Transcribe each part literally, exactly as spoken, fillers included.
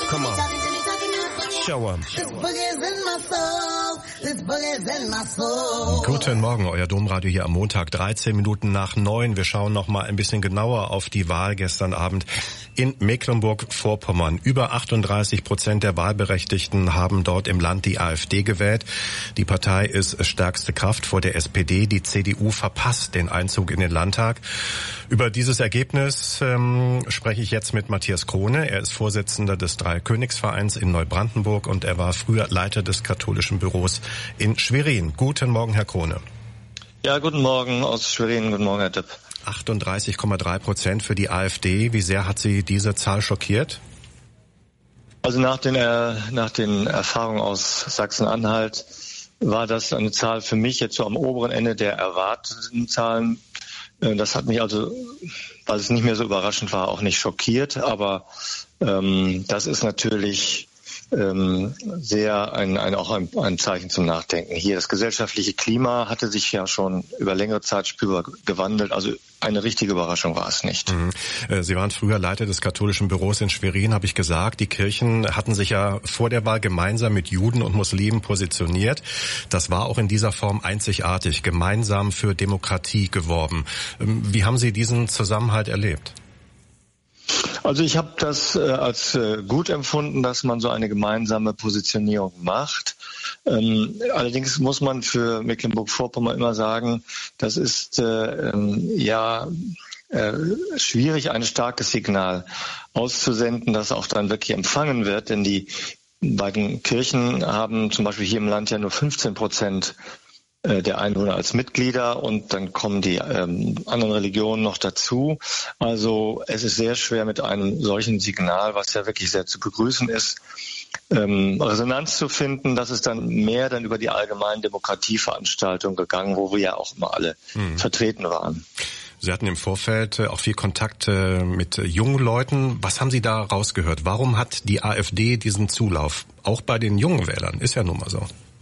Come on. Show 'em. Guten Morgen, euer Domradio hier am Montag, dreizehn Minuten nach neun. Wir schauen noch mal ein bisschen genauer auf die Wahl gestern Abend in Mecklenburg-Vorpommern. Über achtunddreißig Prozent der Wahlberechtigten haben dort im Land die AfD gewählt. Die Partei ist stärkste Kraft vor der S P D. Die C D U verpasst den Einzug in den Landtag. Über dieses Ergebnis ähm, spreche ich jetzt mit Matthias Krone. Er ist Vorsitzender des Dreikönigsvereins in Neubrandenburg und er war früher Leiter des katholischen Büros in Schwerin. Guten Morgen, Herr Krone. Ja, guten Morgen aus Schwerin. Guten Morgen, Herr Depp. achtunddreißig Komma drei Prozent für die AfD. Wie sehr hat Sie diese Zahl schockiert? Also nach den, äh, nach den Erfahrungen aus Sachsen-Anhalt war das eine Zahl für mich jetzt so am oberen Ende der erwarteten Zahlen. Das hat mich also, weil es nicht mehr so überraschend war, auch nicht schockiert. Aber ähm, das ist natürlich ähm, sehr ein, ein auch ein, ein Zeichen zum Nachdenken. Hier das gesellschaftliche Klima hatte sich ja schon über längere Zeit spürbar gewandelt. Also eine richtige Überraschung war es nicht. Mhm. Sie waren früher Leiter des katholischen Büros in Schwerin, habe ich gesagt. Die Kirchen hatten sich ja vor der Wahl gemeinsam mit Juden und Muslimen positioniert. Das war auch in dieser Form einzigartig, gemeinsam für Demokratie geworben. Wie haben Sie diesen Zusammenhalt erlebt? Also ich habe das äh, als äh, gut empfunden, dass man so eine gemeinsame Positionierung macht. Ähm, allerdings muss man für Mecklenburg-Vorpommern immer sagen, das ist äh, ähm, ja äh, schwierig, ein starkes Signal auszusenden, das auch dann wirklich empfangen wird. Denn die beiden Kirchen haben zum Beispiel hier im Land ja nur fünfzehn Prozent der Einwohner als Mitglieder und dann kommen die ähm, anderen Religionen noch dazu. Also es ist sehr schwer mit einem solchen Signal, was ja wirklich sehr zu begrüßen ist, ähm, Resonanz zu finden. Das ist dann mehr dann über die allgemeinen Demokratieveranstaltungen gegangen, wo wir ja auch immer alle mhm. vertreten waren. Sie hatten im Vorfeld auch viel Kontakt mit jungen Leuten. Was haben Sie da rausgehört? Warum hat die AfD diesen Zulauf? Auch bei den jungen Wählern, ist ja nun mal so.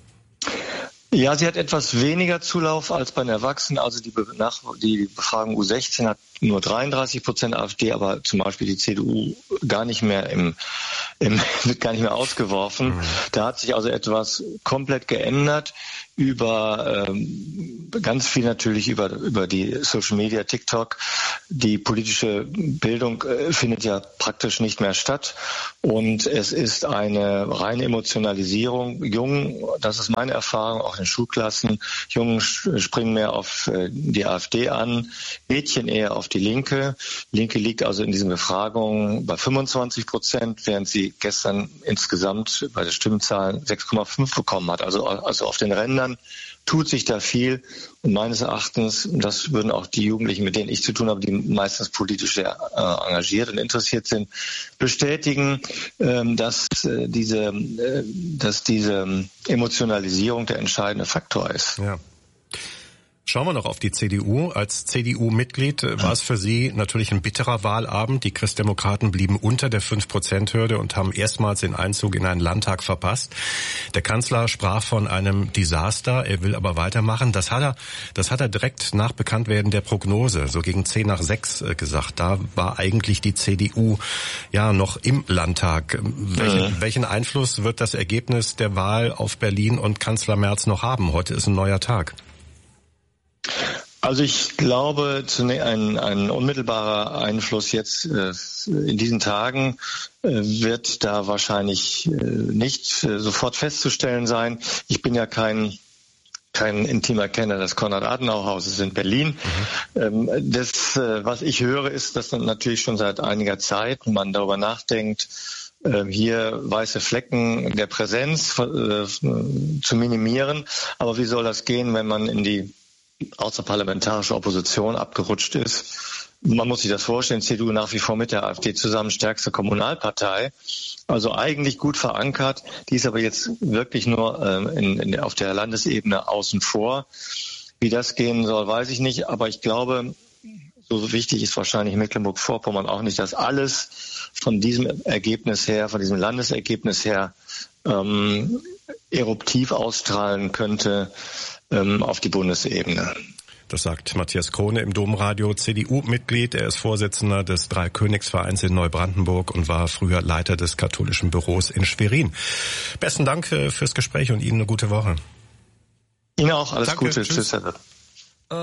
Ja, sie hat etwas weniger Zulauf als bei den Erwachsenen. Also die, Be- nach, die Befragung U sechzehn hat nur dreiunddreißig Prozent AfD, aber zum Beispiel die C D U gar nicht mehr im, im wird gar nicht mehr ausgeworfen. Mhm. Da hat sich also etwas komplett geändert über ähm, ganz viel natürlich über über die Social Media, TikTok. Die politische Bildung äh, findet ja praktisch nicht mehr statt und es ist eine reine Emotionalisierung. Jungen, das ist meine Erfahrung, auch in Schulklassen, Jungen springen mehr auf äh, die AfD an, Mädchen eher auf die Linke. Linke liegt also in diesen Befragungen bei fünfundzwanzig Prozent, während sie gestern insgesamt bei den Stimmenzahlen sechs Komma fünf bekommen hat. Also also auf den Rändern tut sich da viel und meines Erachtens, das würden auch die Jugendlichen, mit denen ich zu tun habe, die meistens politisch sehr äh, engagiert und interessiert sind, bestätigen, ähm, dass äh, diese, äh, dass diese Emotionalisierung der entscheidende Faktor ist. Ja. Schauen wir noch auf die C D U. Als C D U-Mitglied war es für Sie natürlich ein bitterer Wahlabend. Die Christdemokraten blieben unter der fünf Prozent Hürde und haben erstmals den Einzug in einen Landtag verpasst. Der Kanzler sprach von einem Desaster. Er will aber weitermachen. Das hat er, das hat er direkt nach Bekanntwerden der Prognose, so gegen zehn nach sechs gesagt. Da war eigentlich die C D U ja noch im Landtag. Welchen, ja. welchen Einfluss wird das Ergebnis der Wahl auf Berlin und Kanzler Merz noch haben? Heute ist ein neuer Tag. Also ich glaube, ein, ein unmittelbarer Einfluss jetzt äh, in diesen Tagen äh, wird da wahrscheinlich äh, nicht äh, sofort festzustellen sein. Ich bin ja kein kein intimer Kenner des Konrad-Adenauer-Hauses in Berlin. Mhm. Ähm, das, äh, was ich höre, ist, dass dann natürlich schon seit einiger Zeit man darüber nachdenkt, äh, hier weiße Flecken der Präsenz äh, zu minimieren. Aber wie soll das gehen, wenn man in die außerparlamentarische Opposition abgerutscht ist? Man muss sich das vorstellen, C D U nach wie vor mit der AfD zusammen stärkste Kommunalpartei, also eigentlich gut verankert, die ist aber jetzt wirklich nur ähm, in, in, auf der Landesebene außen vor. Wie das gehen soll, weiß ich nicht, aber ich glaube, so wichtig ist wahrscheinlich Mecklenburg-Vorpommern auch nicht, dass alles von diesem Ergebnis her, von diesem Landesergebnis her ähm, eruptiv ausstrahlen könnte ähm, auf die Bundesebene. Das sagt Matthias Krone im Domradio, C D U-Mitglied. Er ist Vorsitzender des Dreikönigsvereins in Neubrandenburg und war früher Leiter des katholischen Büros in Schwerin. Besten Dank fürs Gespräch und Ihnen eine gute Woche. Ihnen auch, alles Danke, Gute. Tschüss. Tschüss.